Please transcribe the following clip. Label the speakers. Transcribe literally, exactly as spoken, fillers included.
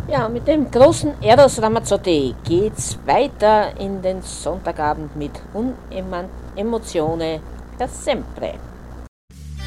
Speaker 1: Ja, mit dem großen Eros Ramazzotti geht's weiter in den Sonntagabend mit Unemozione per sempre.